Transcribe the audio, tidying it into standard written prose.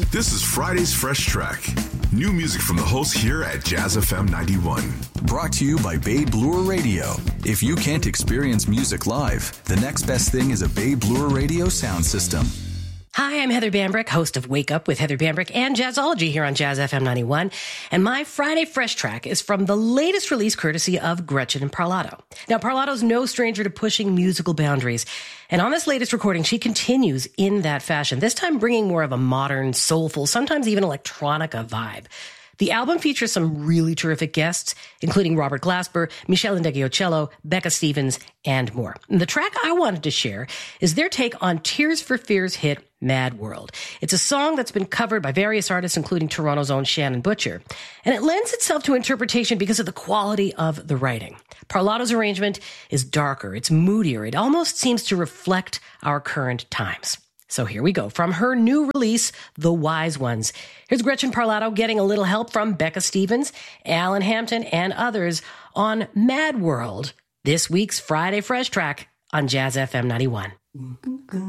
This is Friday's Fresh Track. New music from the hosts here at Jazz FM 91. Brought to you by Bay Bloor Radio. If you can't experience music live, the next best thing is a Bay Bloor Radio sound system. Hi, I'm Heather Bambrick, host of Wake Up with Heather Bambrick and Jazzology here on Jazz FM 91. And my Friday Fresh Track is from the latest release courtesy of Gretchen Parlato. Now, Parlato's no stranger to pushing musical boundaries. And on this latest recording, she continues in that fashion, this time bringing more of a modern, soulful, sometimes even electronica vibe. The album features some really terrific guests, including Robert Glasper, Michelle Ndegeocello, Becca Stevens, and more. And the track I wanted to share is their take on Tears for Fears hit Mad World. It's a song that's been covered by various artists, including Toronto's own Shannon Butcher. And it lends itself to interpretation because of the quality of the writing. Parlato's arrangement is darker, it's moodier, it almost seems to reflect our current times. So here we go. From her new release, The Wise Ones. Here's Gretchen Parlato getting a little help from Becca Stevens, Alan Hampton, and others on Mad World, this week's Friday Fresh Track on Jazz FM 91.